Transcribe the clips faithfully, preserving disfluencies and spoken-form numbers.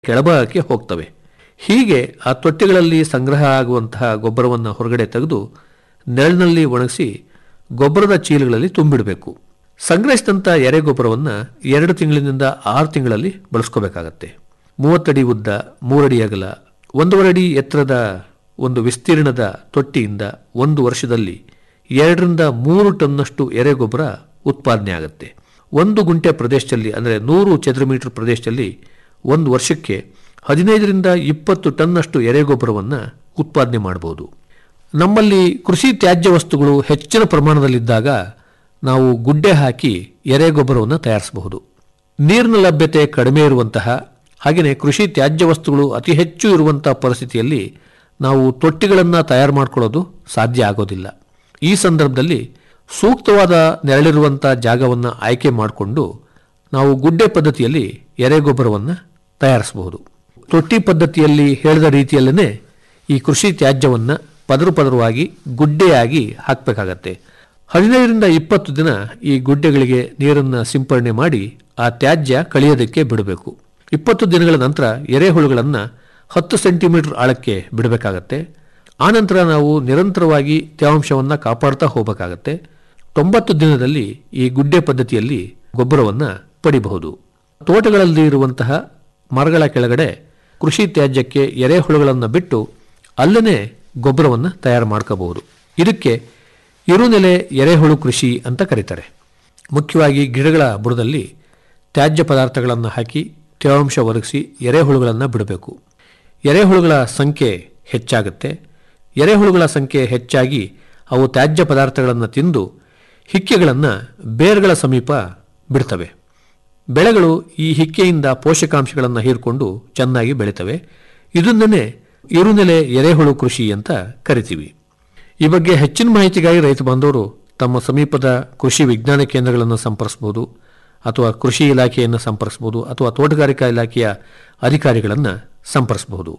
ಕೆಳಭಾಗಕ್ಕೆ ಹೋಗ್ತವೆ. ಹೀಗೆ ಆ ತೊಟ್ಟಿಗಳಲ್ಲಿ ಸಂಗ್ರಹ ಆಗುವಂತಹ ಗೊಬ್ಬರವನ್ನು ಹೊರಗಡೆ ತೆಗೆದು ನೆರಳಿನಲ್ಲಿ ಒಣಗಿಸಿ ಗೊಬ್ಬರದ ಚೀಲಗಳಲ್ಲಿ ತುಂಬಿಡಬೇಕು. ಸಂಗ್ರಹಿಸಿದಂಥ ಎರೆ ಗೊಬ್ಬರವನ್ನು ಎರಡು ತಿಂಗಳಿನಿಂದ ಆರು ತಿಂಗಳಲ್ಲಿ ಬಳಸ್ಕೋಬೇಕಾಗತ್ತೆ. ಮೂವತ್ತಡಿ ಉದ್ದ, ಮೂರಡಿ ಅಗಲ, ಒಂದೂವರೆ ಅಡಿ ಎತ್ತರದ ಒಂದು ವಿಸ್ತೀರ್ಣದ ತೊಟ್ಟಿಯಿಂದ ಒಂದು ವರ್ಷದಲ್ಲಿ ಎರಡರಿಂದ ಮೂರು ಟನ್ನಷ್ಟು ಎರೆ ಗೊಬ್ಬರ ಉತ್ಪಾದನೆ ಆಗುತ್ತೆ. ಒಂದು ಗುಂಟೆ ಪ್ರದೇಶದಲ್ಲಿ ಅಂದರೆ ನೂರು ಚದರ ಮೀಟರ್ ಪ್ರದೇಶದಲ್ಲಿ ಒಂದು ವರ್ಷಕ್ಕೆ ಹದಿನೈದರಿಂದ ಇಪ್ಪತ್ತು ಟನ್ನಷ್ಟು ಎರೆ ಗೊಬ್ಬರವನ್ನು ಉತ್ಪಾದನೆ ಮಾಡಬಹುದು. ನಮ್ಮಲ್ಲಿ ಕೃಷಿ ತ್ಯಾಜ್ಯ ವಸ್ತುಗಳು ಹೆಚ್ಚಿನ ಪ್ರಮಾಣದಲ್ಲಿದ್ದಾಗ ನಾವು ಗುಡ್ಡೆ ಹಾಕಿ ಎರೆ ಗೊಬ್ಬರವನ್ನು ತಯಾರಿಸಬಹುದು. ನೀರಿನ ಲಭ್ಯತೆ ಕಡಿಮೆ ಇರುವಂತಹ ಹಾಗೆಯೇ ಕೃಷಿ ತ್ಯಾಜ್ಯ ವಸ್ತುಗಳು ಅತಿ ಹೆಚ್ಚು ಇರುವಂತಹ ಪರಿಸ್ಥಿತಿಯಲ್ಲಿ ನಾವು ತೊಟ್ಟಿಗಳನ್ನು ತಯಾರು ಮಾಡಿಕೊಳ್ಳೋದು ಸಾಧ್ಯ ಆಗೋದಿಲ್ಲ. ಈ ಸಂದರ್ಭದಲ್ಲಿ ಸೂಕ್ತವಾದ ನೆರಳಿರುವಂಥ ಜಾಗವನ್ನು ಆಯ್ಕೆ ಮಾಡಿಕೊಂಡು ನಾವು ಗುಡ್ಡೆ ಪದ್ಧತಿಯಲ್ಲಿ ಎರೆ ಗೊಬ್ಬರವನ್ನು ತಯಾರಿಸಬಹುದು. ತೊಟ್ಟಿ ಪದ್ಧತಿಯಲ್ಲಿ ಹೇಳಿದ ರೀತಿಯಲ್ಲೇ ಈ ಕೃಷಿ ತ್ಯಾಜ್ಯವನ್ನು ಪದರು ಪದರವಾಗಿ ಗುಡ್ಡೆಯಾಗಿ ಹಾಕಬೇಕಾಗತ್ತೆ. ಹದಿನೈದರಿಂದ ಇಪ್ಪತ್ತು ದಿನ ಈ ಗುಡ್ಡೆಗಳಿಗೆ ನೀರನ್ನು ಸಿಂಪರಣೆ ಮಾಡಿ ಆ ತ್ಯಾಜ್ಯ ಕಳಿಯೋದಕ್ಕೆ ಬಿಡಬೇಕು. ಇಪ್ಪತ್ತು ದಿನಗಳ ನಂತರ ಎರೆಹುಳುಗಳನ್ನು ಹತ್ತು ಸೆಂಟಿಮೀಟರ್ ಆಳಕ್ಕೆ ಬಿಡಬೇಕಾಗತ್ತೆ. ಆನಂತರ ನಾವು ನಿರಂತರವಾಗಿ ತೇವಾಂಶವನ್ನು ಕಾಪಾಡ್ತಾ ಹೋಗಬೇಕಾಗತ್ತೆ. ತೊಂಬತ್ತು ದಿನದಲ್ಲಿ ಈ ಗುಡ್ಡೆ ಪದ್ಧತಿಯಲ್ಲಿ ಗೊಬ್ಬರವನ್ನು ಪಡಿಬಹುದು. ತೋಟಗಳಲ್ಲಿ ಇರುವಂತಹ ಮರಗಳ ಕೆಳಗಡೆ ಕೃಷಿ ತ್ಯಾಜ್ಯಕ್ಕೆ ಎರೆಹುಳುಗಳನ್ನು ಬಿಟ್ಟು ಅಲ್ಲೇ ಗೊಬ್ಬರವನ್ನು ತಯಾರು ಮಾಡ್ಕೋಬಹುದು. ಇದಕ್ಕೆ ಇರುನೆಲೆ ಎರೆಹುಳು ಕೃಷಿ ಅಂತ ಕರೀತಾರೆ. ಮುಖ್ಯವಾಗಿ ಗಿಡಗಳ ಬುಡದಲ್ಲಿ ತ್ಯಾಜ್ಯ ಪದಾರ್ಥಗಳನ್ನು ಹಾಕಿ ತೇವಾಂಶ ಒದಗಿಸಿ ಎರೆಹುಳುಗಳನ್ನು ಬಿಡಬೇಕು. ಎರೆಹುಳುಗಳ ಸಂಖ್ಯೆ ಹೆಚ್ಚಾಗುತ್ತೆ. ಎರೆಹುಳುಗಳ ಸಂಖ್ಯೆ ಹೆಚ್ಚಾಗಿ ಅವು ತ್ಯಾಜ್ಯ ಪದಾರ್ಥಗಳನ್ನು ತಿಂದು ಹಿಕ್ಕೆಗಳನ್ನು ಬೇರುಗಳ ಸಮೀಪ ಬಿಡ್ತವೆ. ಬೆಳೆಗಳು ಈ ಹಿಕ್ಕೆಯಿಂದ ಪೋಷಕಾಂಶಗಳನ್ನು ಹೀರಿಕೊಂಡು ಚೆನ್ನಾಗಿ ಬೆಳೀತವೆ. ಇದನ್ನೇ ಇರುನೆಲೆ ಎರೆಹುಳು ಕೃಷಿ ಅಂತ ಕರಿತೀವಿ. ಈ ಬಗ್ಗೆ ಹೆಚ್ಚಿನ ಮಾಹಿತಿಗಾಗಿ ರೈತ ಬಾಂಧವರು ತಮ್ಮ ಸಮೀಪದ ಕೃಷಿ ವಿಜ್ಞಾನ ಕೇಂದ್ರಗಳನ್ನು ಸಂಪರ್ಕಿಸಬಹುದು, ಅಥವಾ ಕೃಷಿ ಇಲಾಖೆಯನ್ನು ಸಂಪರ್ಕಿಸಬಹುದು, ಅಥವಾ ತೋಟಗಾರಿಕಾ ಇಲಾಖೆಯ ಅಧಿಕಾರಿಗಳನ್ನು ಸಂಪರ್ಕಿಸಬಹುದು.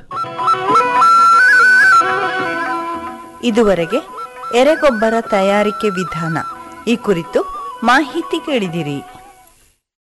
ಇದುವರೆಗೆ ಎರೆಗೊಬ್ಬರ ತಯಾರಿಕೆ ವಿಧಾನ ಈ ಕುರಿತು ಮಾಹಿತಿ ಕೇಳಿದಿರಿ.